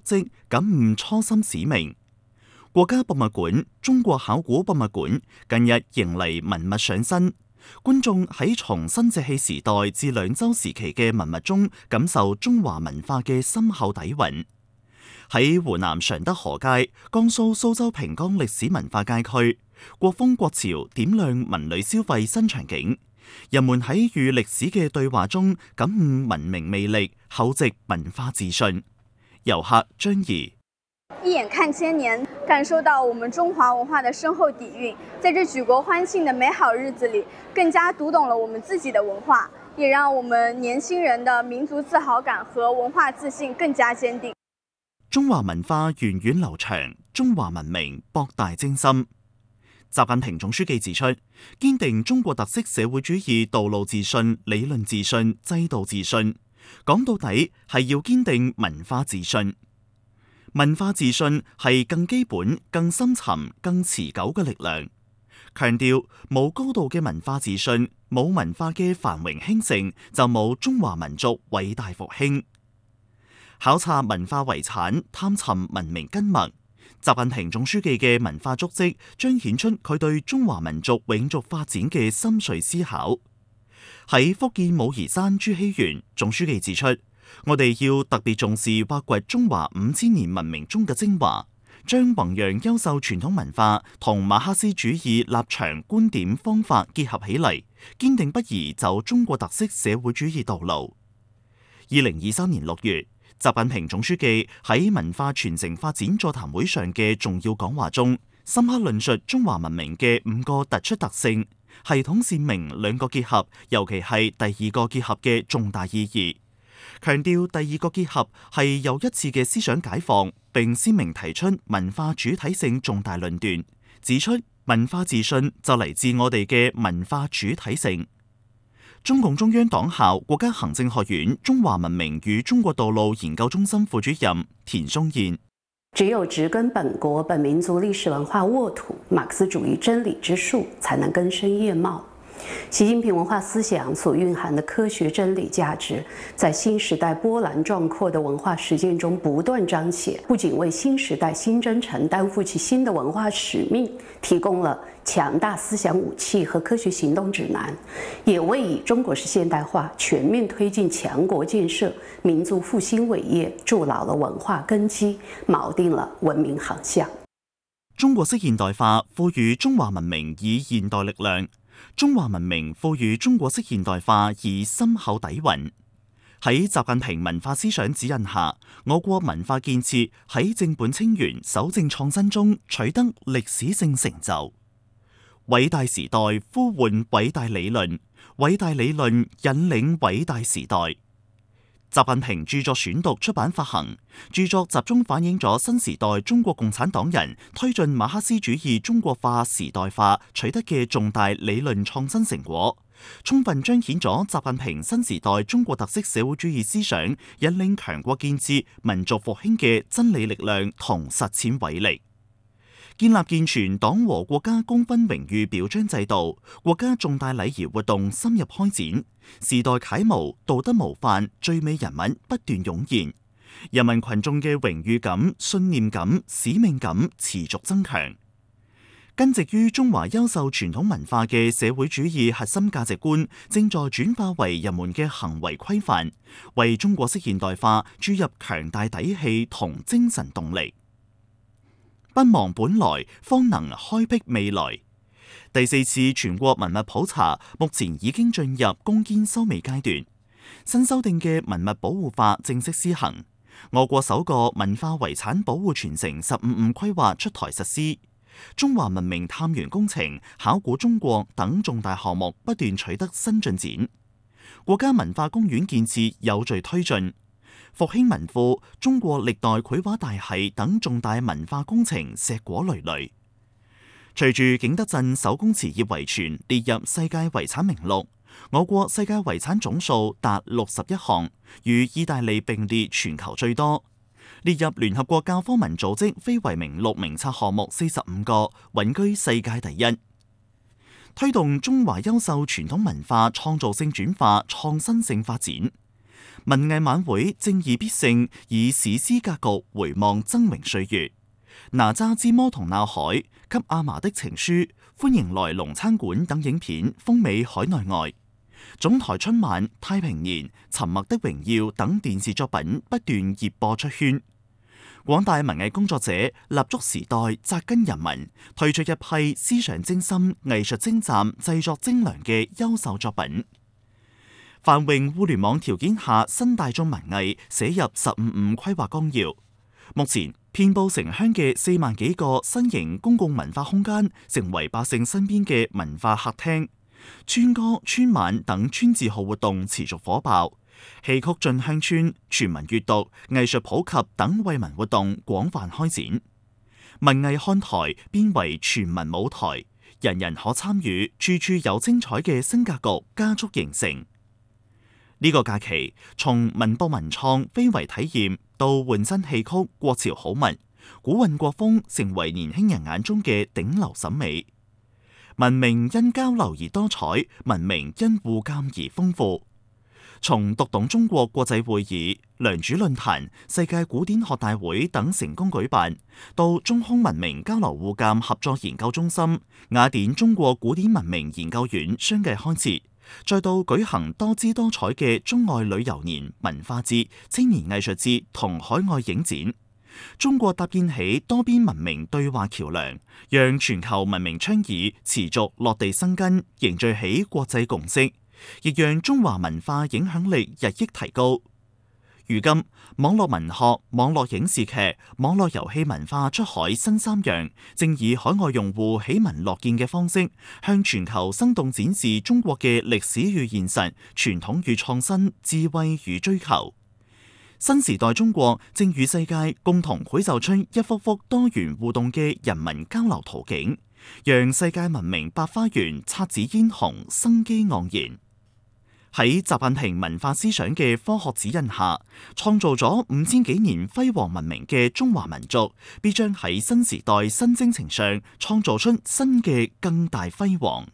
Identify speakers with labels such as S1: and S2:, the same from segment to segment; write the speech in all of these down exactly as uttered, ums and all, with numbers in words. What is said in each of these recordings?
S1: 跡，感悟初心使命。國家博物館、中國考古博物館近日迎嚟文物上新，觀眾喺從新石器時代至兩周時期嘅文物中，感受中華文化嘅深厚底蘊。喺湖南常德河街、江蘇蘇州平江歷史文化街區，國風國潮點亮文旅消費新場景。人們喺與歷史嘅對話中，感悟文明魅力、厚植文化自信。遊客張怡。
S2: 一眼看千年，感受到我們中華文化的深厚底蘊，在這舉國歡慶的美好日子裏，更加讀懂了我們自己的文化，也讓我們年輕人的民族自豪感和文化自信更加堅定。
S1: 中華文化源遠流長，中華文明博大精深。習近平總書記指出，堅定中國特色社會主義道路自信、理論自信、制度自信，講到底係要堅定文化自信。文化自信係更基本、更深沉、更持久嘅力量。強調冇高度嘅文化自信，冇文化嘅繁榮興盛，就冇中華民族偉大復興。考察文化遺產，探尋文明根脈。習近平總書記嘅文化足跡彰顯出佢對中華民族永續發展嘅深邃思考。喺福建武夷山朱熹園，總書記指出，我哋要特別重視挖掘中華五千年文明中嘅精華，將弘揚優秀傳統文化同馬克思主義立場觀點方法結合起嚟，堅定不移走中國特色社會主義道路。二零二三年六月，習近平總書記喺文化傳承發展座談會上嘅重要講話中，深刻論述中華文明嘅五個突出特性，系統鮮明兩個結合，尤其係第二個結合嘅重大意義。強調第二個結合係又一次嘅思想解放，並鮮明提出文化主體性重大論斷，指出文化自信就嚟自我哋嘅文化主體性。中共中央黨校國家行政學院中華文明與中國道路研究中心副主任田松燕：
S3: 只有植根本國本民族歷史文化沃土，馬克思主義真理之樹才能根深葉茂。習近平文化思想所蘊含的科學真理價值，在新時代波瀾壯闊的文化實踐中不斷彰顯，不僅為新時代新征程擔負起新的文化使命提供了強大思想武器和科學行動指南，也為以中國式現代化全面推進強國建設、民族復興偉業築牢了文化根基，錨定了文明航向。
S1: 中國式現代化賦予中華文明以現代力量，中華文明賦予中國式現代化以深厚底蘊。喺習近平文化思想指引下，我國文化建設喺正本清源、守正創新中取得歷史性成就。偉大時代呼喚偉大理論，偉大理論引領偉大時代。習近平著作選讀出版發行，著作集中反映咗新時代中國共產黨人推進馬克思主義中國化時代化取得嘅重大理論創新成果，充分彰顯咗習近平新時代中國特色社會主義思想引領強國建設、民族復興嘅真理力量同實踐偉力。建立健全黨和國家功勳榮譽表彰制度，國家重大禮儀活動深入開展，時代楷模、道德模範、最美人物不斷湧現，人民群眾嘅榮譽感、信念感、使命感持續增強。根植於中華優秀傳統文化嘅社會主義核心價值觀，正在轉化為人們嘅行為規範，為中國式現代化注入強大底氣同精神動力。不忘本來，方能開闢未來。第四次全國文物普查目前已經進入攻堅收尾階段，新修訂嘅文物保護法正式施行。我國首個文化遺產保護傳承十五五規劃出台實施，中華文明探源工程、考古中國等重大項目不斷取得新進展，國家文化公園建設有序推進。復興文庫、中國歷代繪畫大系等重大文化工程碩果累累。隨住景德鎮手工瓷業遺存列入世界遺產名錄，我國世界遺產總數達六十一項，與意大利並列全球最多。列入聯合國教科文組織非遺名錄名冊項目四十五個，穩居世界第一。推動中華優秀傳統文化創造性轉化、創新性發展。 文藝晚會正義必勝，以史詩格局回望崢嶸歲月。哪吒之魔童鬧海、給阿嫲的情書、歡迎來龍餐館等影片風靡海內外。總台春晚、太平年、沉默的榮耀等電視作品不斷熱播出圈。廣大文藝工作者立足時代、扎根人民，推出一批思想精深、藝術精湛、製作精良嘅優秀作品。繁榮互聯網條件下，新大眾文藝寫入十五五規劃綱要。目前，遍佈城鄉嘅四萬幾個新型公共文化空間，成為百姓身邊嘅文化客廳。村歌、村晚等村字號活動持續火爆，戲曲進鄉村、全民閱讀、藝術普及等惠民活動廣泛開展。文藝看台變為全民舞台，人人可參與，處處有精彩嘅新格局加速形成。呢個假期，從文博文創非遺體驗到換新戲曲國潮好物，古韻國風成為年輕人眼中嘅頂流審美。文明因交流而多彩，文明因互鑒而豐富。從讀懂中國國際會議、良渚論壇、世界古典學大會等成功舉辦，到中匈文明交流互鑒合作研究中心、雅典中國古典文明研究院相繼開設，再到舉行多姿多彩嘅中外旅遊年、文化節、青年藝術節同海外影展，中國搭建起多邊文明對話橋樑，讓全球文明倡議持續落地生根，凝聚起國際共識，亦讓中華文化影響力日益提高。如今，網絡文學、網絡影視劇、網絡遊戲文化出海新三樣，正以海外用戶喜聞樂見嘅方式，向全球生動展示中國嘅歷史與現實、傳統與創新、智慧與追求。新時代中國正與世界共同繪就出一幅幅多元互動嘅人民交流途徑，讓世界文明百花園姹紫嫣紅、生機盎然。喺習近平文化思想嘅科學指引下，創造咗五千幾年輝煌文明嘅中華民族，必將喺新時代新征程上創造出新嘅更大輝煌。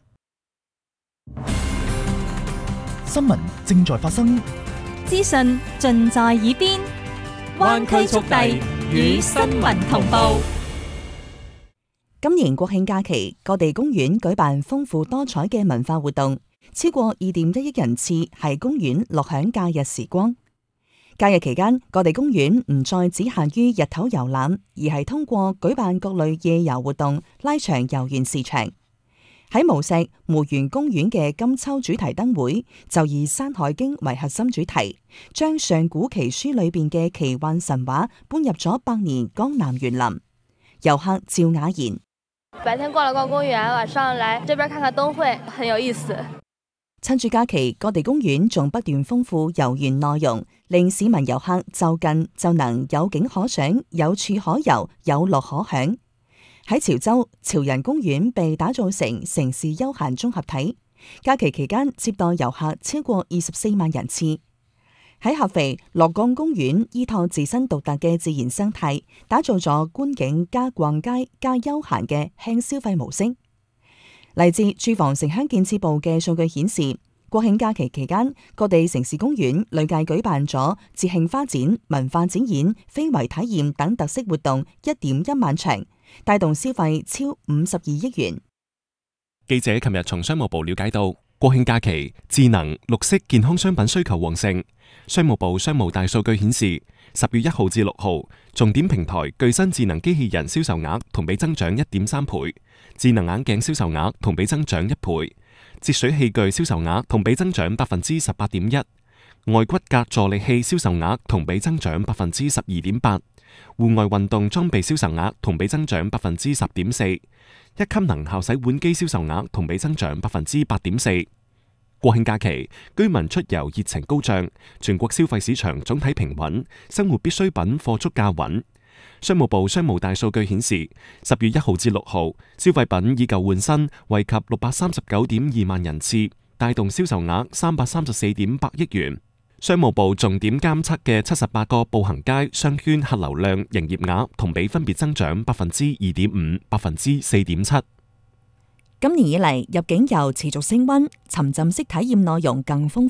S1: 新聞正在發生，
S4: 資訊盡在耳邊，灣區速遞與新聞同步。
S5: 今年國慶假期，各地公園舉辦豐富多彩嘅文化活動。超過二點一億人次喺公園樂享假日時光。假日期間，各地公園唔再只限於日頭遊覽，而係通過舉辦各類夜遊活動，拉長遊園時長。喺無錫梅園公園嘅金秋主題燈會，就以《山海經》為核心主題，將上古奇書裏邊嘅奇幻神話搬入咗百年江南園林。遊客趙雅賢：
S6: 白天逛了逛公園，晚上來這邊看看燈會，很有意思。
S5: 趁住假期，各地公園仲不斷豐富遊園內容，令市民遊客就近就能有景可賞、有處可遊、有樂可享。喺潮州，潮人公園被打造成城市休閒綜合體，假期期間接待遊客超過二十四萬人次。喺合肥，樂江公園依託自身獨特嘅自然生態，打造咗觀景加逛街加休閒嘅輕消費模式。嚟自住房城鄉建設部嘅數據顯示，國慶假期期間，各地城市公園累計舉辦咗節慶花展、文化展演、非遺體驗等特色活動一點一萬場，帶動消費超五十二億元。
S7: 記者琴日從商務部了解到，國慶假期智能、綠色、健康商品需求旺盛。商務部商務大數據顯示，十月一號至六號，重點平台具身智能機器人銷售額同比增長一點三倍，智能眼鏡銷售額同比增長一倍，節水器具銷售額同比增長百分之十八點一，外骨骼助力器銷售額同比增長百分之十二點八，戶外運動裝備銷售額同比增長百分之十點四，一級能效洗碗機銷售額同比增長百分之八點四。國慶假期，居民出遊熱情高漲，全國消費市場總體平穩，生活必需品貨足價穩。商務部商務大數據顯示，十月一號至六號，消費品以舊換新，惠及六百三十九點二萬人次，帶動銷售額三百三十四點八億元。商務部重點監測嘅七十八個步行街商圈客流量營業額同比分別增長百分之二點五、百分之四點七。
S5: 今年以嚟，入境遊持續升溫，沉浸式體驗內容更豐富。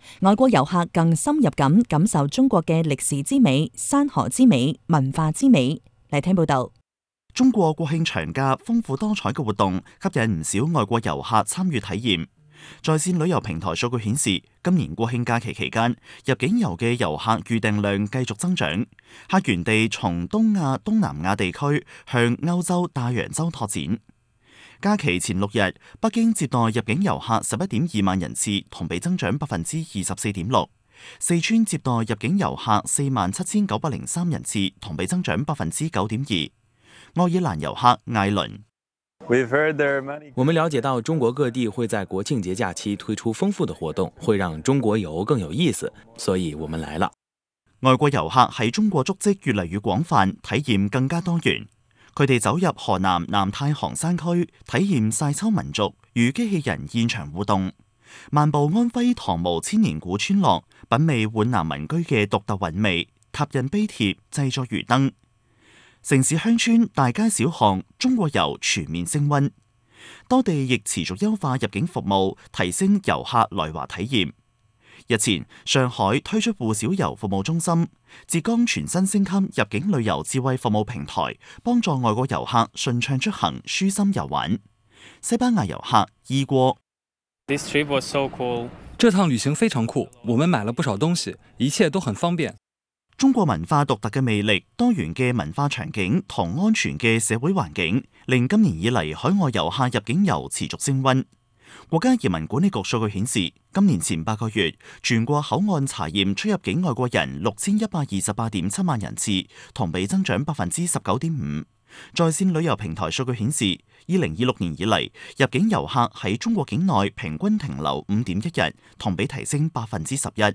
S5: 外國遊客更深入咁感受中國嘅歷史之美、山河之美、文化之美。嚟聽報道。
S1: 中國國慶長假豐富多彩嘅活動吸引唔少外國遊客參與體驗。在線旅遊平台數據顯示，今年國慶假期期間，入境遊嘅遊客預訂量繼續增長，客源地從東亞、東南亞地區向歐洲、大洋洲拓展。假期前六日，北京接待入境遊客十一點二萬人次，同比增長百分之二十四點六；四川接待入境遊客四萬七千九百零三人次，同比增長百分之九點二。愛爾蘭遊客艾倫，
S8: 我們了解到中國各地會在國慶節假期推出豐富的活動，會讓中國遊更有意思，所以我們來了。
S1: 外國遊客喺中國足跡越嚟越廣泛，體驗更加多元。佢哋走入河南南太行山區，體驗晒秋民族與機器人現場互動，漫步安徽唐墓千年古村落，品味皖南民居嘅獨特韻味，拓印碑帖，製作魚燈。城市鄉村大街小巷，中國遊全面升溫。多地亦持續優化入境服務，提升遊客來華體驗。日前，上海推出滬小遊服務中心，浙江全新升級入境旅遊智慧服務平台，幫助外國遊客順暢出行、舒心遊玩。西班牙遊客伊國，
S9: This trip was so cool.
S10: 這趟旅行非常酷，我們買了不少東西，一切都很方便。
S1: 中國文化獨特嘅魅力、多元嘅文化場景同安全嘅社會環境，令今年以嚟海外遊客入境遊持續升溫。國家移民管理局數據顯示，今年前八個月，全國口岸查驗出入境外國人六千一百二十八點七萬人次，同比增長百分之十九點五。在線旅遊平台數據顯示，二零二六年以嚟，入境遊客喺中國境內平均停留五點一日，同比提升百分之十一。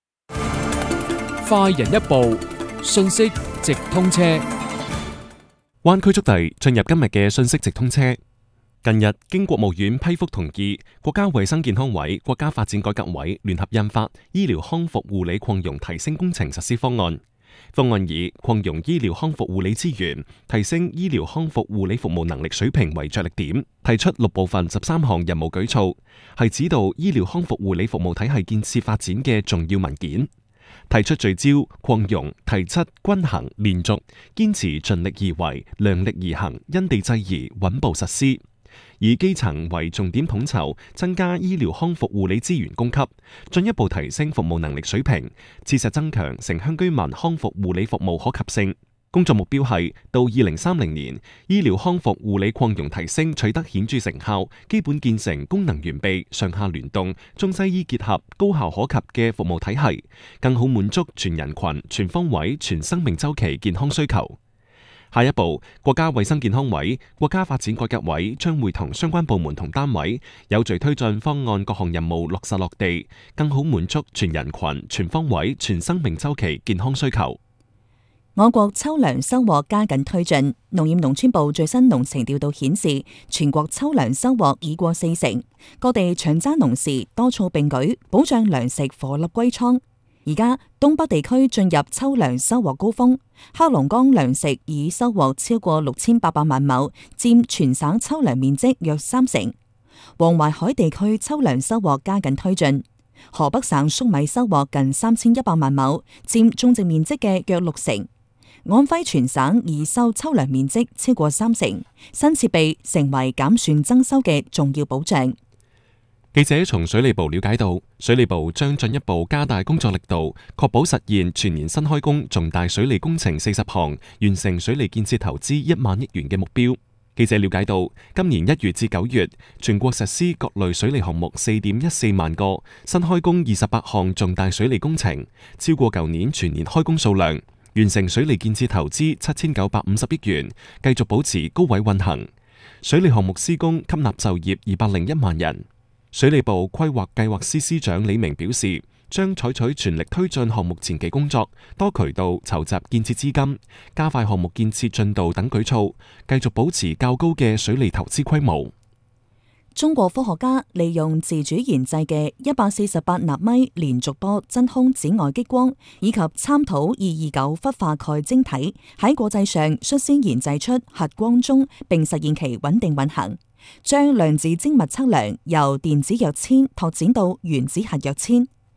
S11: 快人一步，信息直通車。
S7: 灣區速遞進入今日嘅信息直通車。近日，經國務院批覆同意，國家衛生健康委、國家發展改革委聯合印發《醫療康復護理擴容提升工程實施方案》。方案以擴容醫療康復護理資源、提升醫療康復護理服務能力水平為着力點，提出六部分十三項任務舉措，係指導醫療康復護理服務體系建設發展嘅重要文件。提出聚焦、擴容、提質、均衡、連續，堅持盡力而為、量力而行、因地制宜、穩步實施。以基層為重點統籌，增加醫療康復護理資源供給，進一步提升服務能力水平，切實增強城鄉居民康復護理服務可及性。工作目標係到二零三零年，醫療康復護理擴容提升取得顯著成效，基本建成功能完備、上下聯動、中西醫結合、高效可及嘅服務體系，更好滿足全人群、全方位、全生命週期健康需求。下一步，國家衛生健康委、國家發展改革委將會同相關部門同單位有序推進方案各項任務落實落地，更好滿足全人群、全方位、全生命週期健康需求。
S5: 我國秋糧收穫加緊推進，農業農村部最新農情調度顯示，全國秋糧收穫已過四成，各地搶揸農時多措並舉，保障糧食顆粒歸倉。而家東北地區進入秋糧收穫高峰，黑龍江糧食已收穫超過六千八百萬畝，佔全省秋糧面積約三成。黃淮海地區秋糧收穫加緊推進，河北省粟米收穫近三千一百萬畝，佔種植面積嘅約六成。安徽全省已收秋糧面積超過三成，新設備成為減損增收嘅重要保障。
S7: 記者從水利部了解到，水利部將進一步加大工作力度，確保實現全年新開工重大水利工程四十項，完成水利建設投資一萬億元嘅目標。記者了解到，今年一月至九月，全國實施各類水利項目四點一四萬個，新開工二十八項重大水利工程，超過舊年全年開工數量。完成水利建設投資七千九百五十億元，繼續保持高位運行。水利項目施工吸納就業二百零一萬人。水利部規劃計劃司司長李明表示，將採取全力推進項目前期工作，多渠道籌集建設資金，加快項目建設進度等舉措，繼續保持較高嘅水利投資規模。
S5: 中國科學家利用自主研製嘅一百四十八納米連續波真空紫外激光以及參土二二九氟化鈣晶體，喺國際上率先研製出核光中，並實現其穩定運行，將量子精密測量由電子躍遷拓展到原子核躍遷。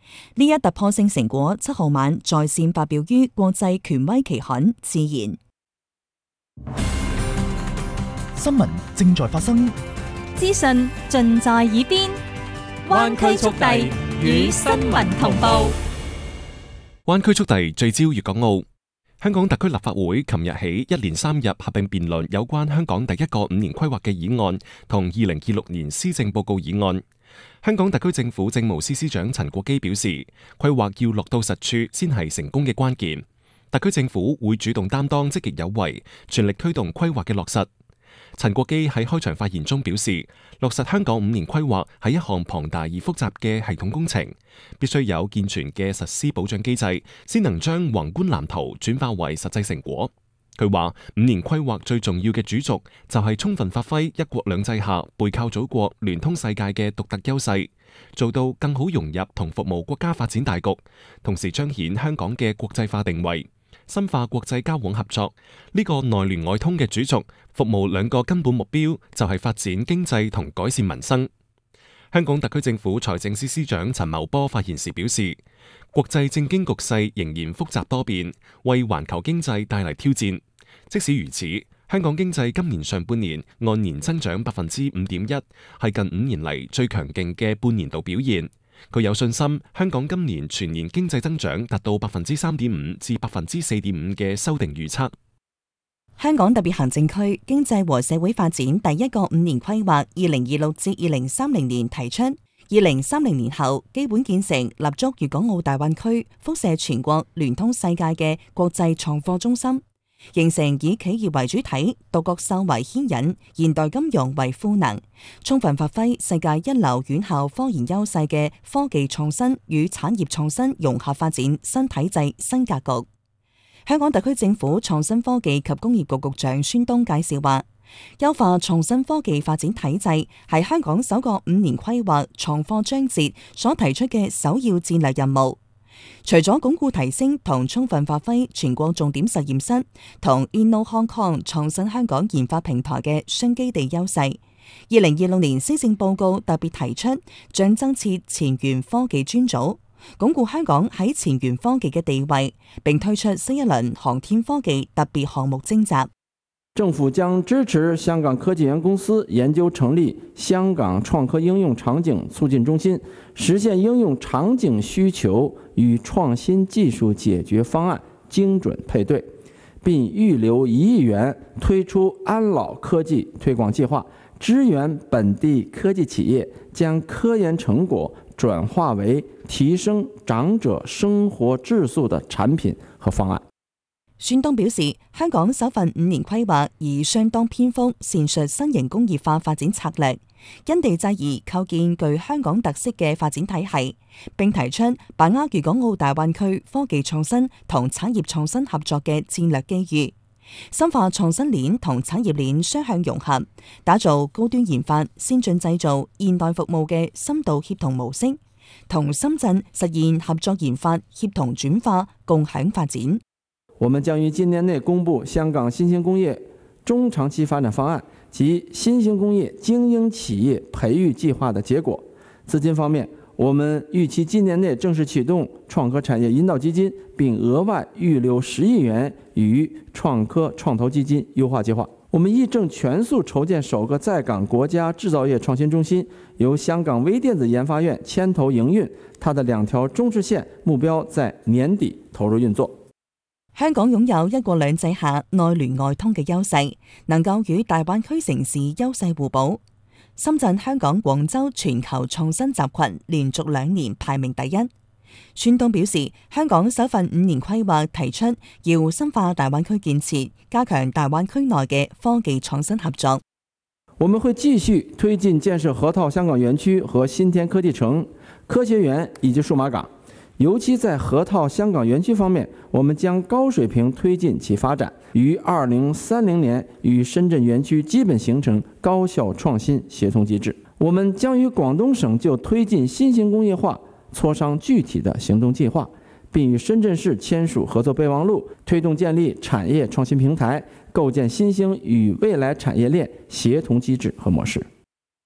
S5: 呢一突破性成果七號晚在線發表於國際權威期刊《自然》。
S1: 新聞正在發生，
S4: 資訊盡在耳邊，灣區速遞與新聞同步。
S7: 灣區速遞聚焦粵港澳。香港特區立法會琴日起一連三日合併辯論有關香港第一個五年規劃嘅議案同二零二六年施政報告議案。香港特區政府政務司司長陳國基表示，規劃要落到實處先係成功嘅關鍵。特區政府會主動擔當積極有為，全力推動規劃嘅落實。陳國基喺開場發言中表示，落實香港五年規劃係一項龐大而複雜嘅系統工程，必須有健全嘅實施保障機制，先能將宏觀藍圖轉化為實際成果。佢話，五年規劃最重要嘅主軸就係充分發揮一國兩制下背靠祖國、聯通世界嘅獨特優勢，做到更好融入同服務國家發展大局，同時彰顯香港嘅國際化定位。深化國際交往合作，呢、這個內聯外通嘅主軸，服務兩個根本目標，就係發展經濟同改善民生。香港特區政府財政司司長陳茂波發言時表示，國際政經局勢仍然複雜多變，為環球經濟帶嚟挑戰。即使如此，香港經濟今年上半年按年增長百分之五點一，係近五年嚟最強勁嘅半年度表現。佢有信心，香港今年全年經濟增長達到百分之三點五至百分之四點五嘅修訂預測。
S5: 香港特別行政區經濟和社會發展第一個五年規劃二零二六至二零三零年提出，二零三零年後基本建成立足粵港澳大灣區，輻射全國、聯通世界嘅國際創科中心。形成以企業為主體、獨角獸為牽引、現代金融為賦能，充分發揮世界一流院校科研優勢嘅科技創新與產業創新融合發展新體制新格局。香港特區政府創新科技及工業局局長孫東介紹話，優化創新科技發展體制係香港首個五年規劃創科章節所提出嘅首要戰略任務。除咗鞏固提升同充分發揮全國重點實驗室同 Inno Hong Kong 創新香港研發平台嘅雙基地優勢，二零二六年施政報告特別提出將增設前沿科技專組，鞏固香港喺前沿科技嘅地位，並推出新一輪航天科技特別項目徵集。
S12: 政府將支持香港科技園公司研究成立香港創科應用場景促進中心，實現應用場景需求與創新技術解決方案精準配對，並預留一億元推出安老科技推廣計劃，支援本地科技企業將科研成果轉化為提升長者生活質素的產品和方案。
S5: 孫東表示，香港首份五年規劃以相當篇幅闡述新型工業化發展策略，因地制宜構建具香港特色嘅發展體系，並提出把握粵港澳大灣區科技創新同產業創新合作嘅戰略機遇，深化創新鏈同產業鏈雙向融合，打造高端研發、先進製造、現代服務嘅深度協同模式，同深圳實現合作研發、協同轉化、共享發展。
S12: 我們將於今年內公布香港新興工業中長期發展方案及新興工業精英企業培育計劃的結果。資金方面，我們預期今年內正式啟動創科產業引導基金，並額外預留十億元於創科創投基金優化計劃。我們亦正全速籌建首個在港國家製造業創新中心，由香港微電子研發院牽頭營運，它的兩條中支線目標在年底投入運作。
S5: 香港擁有一國兩制下內聯外通嘅優勢，能夠與大灣區城市優勢互補。深圳、香港、廣州全球創新集群連續兩年排名第一。孫東表示，香港首份五年規劃提出要深化大灣區建設，加強大灣區內嘅科技創新合作。
S12: 我們會繼續推進建設河套香港園區和新田科技城、科學園以及數碼港。尤其在河套香港園區方面，我們將高水平推進其發展，於二零三零年與深圳園區基本形成高效創新協同機制。我們將與廣東省就推進新型工業化磋商具體的行動計劃，並與深圳市簽署合作備忘錄，推動建立產業創新平台，構建新興與未來產業鏈協同機制和模式。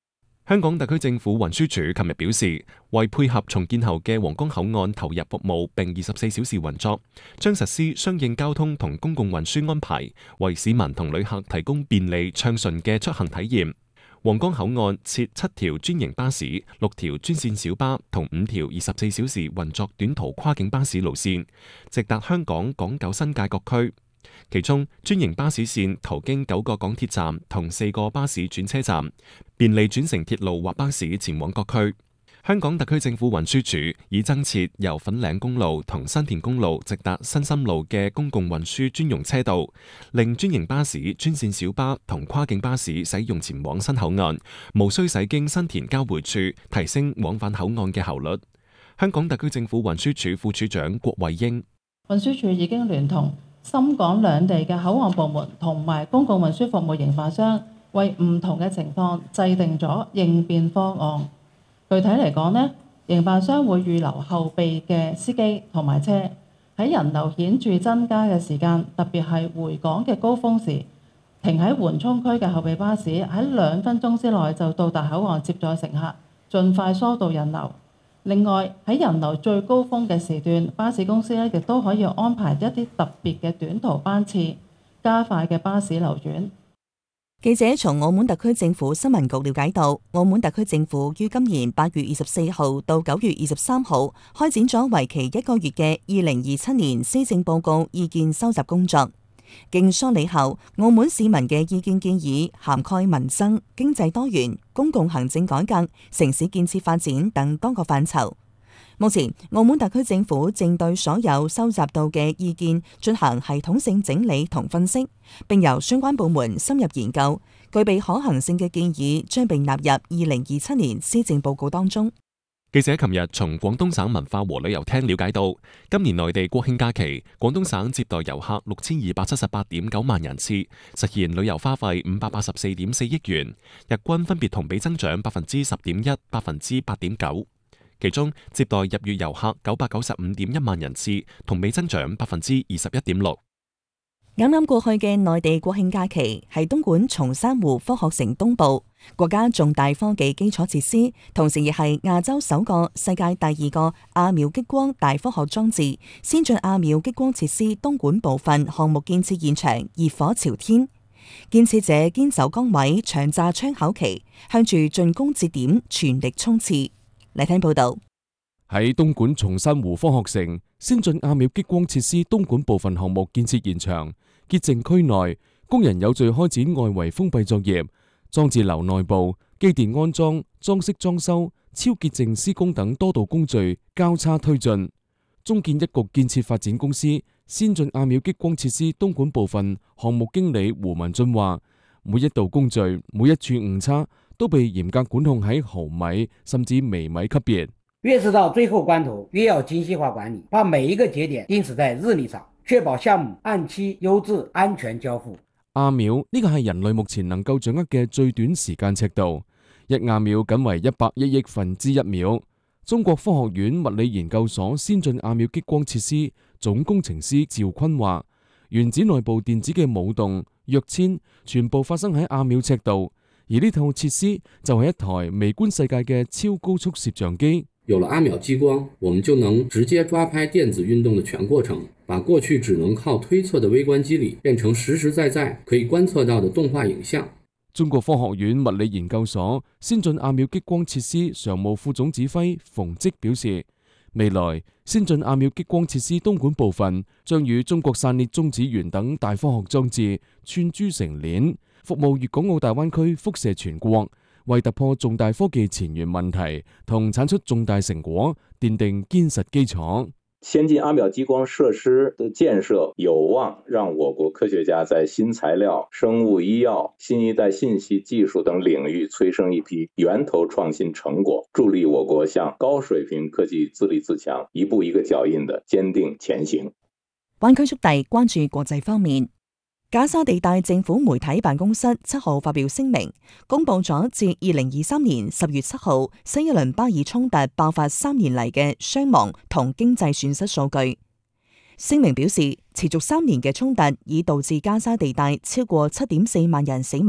S7: 香港特區政府運輸署琴日表示，為配合重建後嘅皇崗口岸投入服務並二十四小時運作，將實施相應交通同公共運輸安排，為市民同旅客提供便利暢順嘅出行體驗。皇崗口岸設七條專營巴士、六條專線小巴同五條二十四小時運作短途跨境巴士路線，直達香港港九新界各區。其中專營巴士線途經九個港鐵站同四個巴士轉車站，便利轉乘鐵路或巴士前往各區。香港特區政府運輸署已增設由粉嶺公路同新田公路直達新深路嘅公共運輸專用車道，令專營巴士、專線小巴同跨境巴士使用前往新口岸，無需駛經新田交匯處，提升往返口岸嘅效率。香港特區政府運輸署副署長郭慧英：
S13: 運輸署已經聯同深港兩地嘅口岸部門同埋公共運輸服務營辦商，為唔同嘅情況制定咗應變方案。具體嚟講呢，營辦商會預留後備嘅司機同埋車，喺人流顯著增加嘅時間，特別係回港嘅高峰時，停喺緩衝區嘅後備巴士喺兩分鐘之內就到達口岸接載乘客，盡快疏導人流。另外喺人流最高峰嘅時段，巴士公司咧亦都可以安排一啲特別嘅短途班次，加快嘅巴士流轉。
S5: 記者從澳門特區政府新聞局了解到，澳門特區政府於今年八月二十四號到九月二十三號開展咗為期一個月嘅二零二七年施政報告意見收集工作。經梳理後，澳門市民嘅意見建議涵蓋民生、經濟多元、公共行政改革、城市建設發展等多個範疇。目前，澳門特區政府正對所有收集到嘅意見進行系統性整理同分析，並由相關部門深入研究，具備可行性嘅建議將被納入二零二七年施政報告當中。
S7: 記者琴日從廣東省文化和旅遊廳了解到，今年內地國慶假期，廣東省接待遊客六千二百七十八點九萬人次，實現旅遊花費五百八十四點四億元，日均分別同比增長百分之十點一、百分之八點九。其中接待入粵遊客九百九十五點一萬人次，同比增長百分之二十一點六。
S5: 啱啱過去嘅內地國慶假期係東莞松山湖科學城東部國家重大科技基礎設施，同時亦係亞洲首個、世界第二個亞秒激光大科學裝置先進亞秒激光設施東莞部分項目建設現場熱火朝天，建設者堅守崗位，長揸槍口旗，向住進攻節點全力衝刺。嚟聽報道。
S11: 喺東莞松山湖科學城先進亞秒激光設施東莞部分項目建設現場潔淨區內，工人有序開展外圍封閉作業，裝置樓內部、機電安裝、裝飾裝修、超潔淨施工等多道工序交叉推進。中建一局建設發展公司先進亞秒激光設施東莞部分項目經理胡文俊話：每一道工序、每一處誤差都被嚴格管控喺毫米甚至微米級別。
S14: 越是到最後關頭，越要精細化管理，把每一個節點定死在日曆上，確保項目按期、優質、安全交付。
S11: 亞秒呢個係人類目前能夠掌握嘅最短時間尺度，一亞秒僅為一百一億分之一秒。中國科學院物理研究所先進亞秒激光設施總工程師趙坤話：原子內部電子嘅舞動、躍遷，全部發生喺亞秒尺度，而呢套設施就係一台微觀世界嘅超高速攝像機。
S15: 有了亞秒激光，我們就能直接抓拍電子運動的全過程，把過去只能靠推測的微觀機理變成實實在在可以觀測到的動畫影像。
S11: 中國科學院物理研究所先進亞秒激光設施常務副總指揮馮積表示，未來先進亞秒激光設施東莞部分將與中國散裂中子源等大科學裝置串珠成鏈，服務粵港澳大灣區輻射全國，為突破重大科技前沿問題同產出重大成果奠定堅實基礎。
S16: 先進亞秒激光設施的建設有望讓我國科學家在新材料、生物醫藥、新一代信息技術等領域催生一批源頭創新成果，助力我國向高水平科技自立自強一步一個腳印的堅定前行。
S5: 灣區速遞關注國際方面。加沙地帶政府媒體辦公室七號發表聲明，公布咗自二零二三年十月七號新一輪巴以衝突爆發三年嚟嘅傷亡同經濟損失數據。聲明表示，持續三年嘅衝突已導致加沙地帶超過七點四萬人死亡，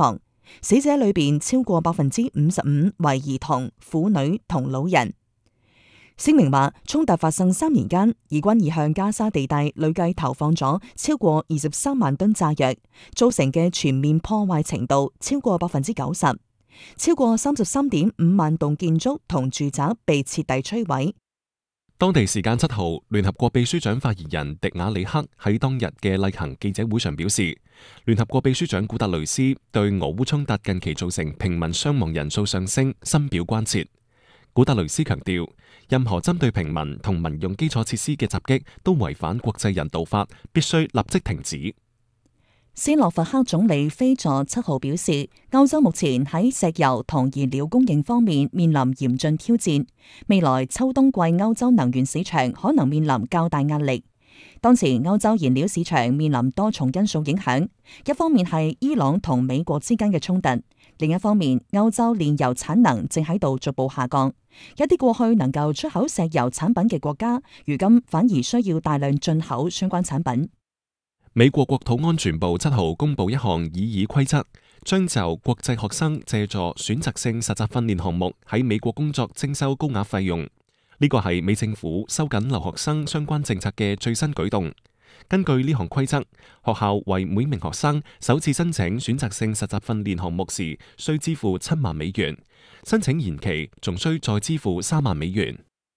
S5: 死者裏邊超過百分之五十五為兒童、婦女同老人。聲明話，衝突發生三年間，以軍已向加沙地帶累計投放咗超過二十三萬噸炸藥，造成嘅全面破壞程度超過百分之九十，超過三十三點五萬棟建築同住宅被徹底摧毀。
S7: 當地時間七號，聯合國秘書長發言人迪亞里克喺當日嘅例行記者會上表示，聯合國秘書長古特雷斯對俄烏衝突近期造成平民傷亡人數上升深表關切。古特雷斯強調，任何針對平民同民用基礎設施嘅襲擊都違反國際人道法，必須立即停止。
S5: 斯洛伐克總理菲佐七號表示，歐洲目前喺石油同燃料供應方面面臨嚴峻挑戰，未來秋冬季歐洲能源市場可能面臨較大壓力。當前歐洲燃料市場面臨多重因素影響，一方面係伊朗同美國之間嘅衝突，另一方面歐洲煉油產能正喺度逐步下降，一啲過去能夠出口石油產品嘅國家，如今反而需要大量進口相關產品。
S7: 美國國土安全部七號公布一項擬議規則，將就國際學生借助選擇性實習訓練項目喺美國工作徵收高額費用。呢個係美政府收緊留學生相關政策嘅最新舉動。根據呢項規則，學校為每名學生首次申請選擇性實習訓練項目時，需支付七萬美元；申請延期，仲需再支付三萬美元。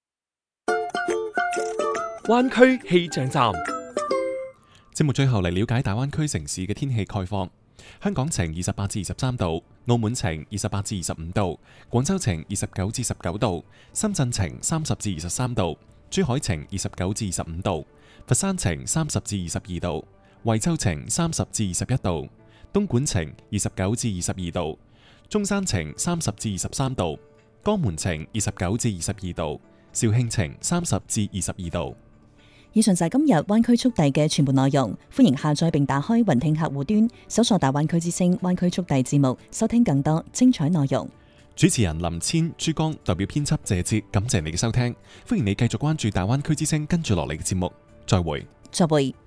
S17: 灣區氣象站。
S7: 節目最後嚟了解大灣區城市嘅天氣概況。香港晴二十八至二十三度，澳門晴二十八至二十五度，廣州晴二十九至十九度，深圳晴三十至二十三度，珠海晴二十九至二十五度，佛山晴三十至二十二度，惠州晴三十至二十一度，東莞晴二十九至二十二度，中山晴三十至二十三度，江門晴二十九至二十二度，肇慶晴三十至二十二度。
S5: 以上就係今日灣區速遞嘅全部內容，歡迎下載並打開雲聽客戶端，搜索大灣區之聲灣區速遞節目，收聽更多精彩內容。
S7: 主持人林千、珠江代表編輯謝哲，感謝你嘅收聽，歡迎你繼續關注大灣區之聲跟住落嚟嘅節目，再會。
S5: 再會。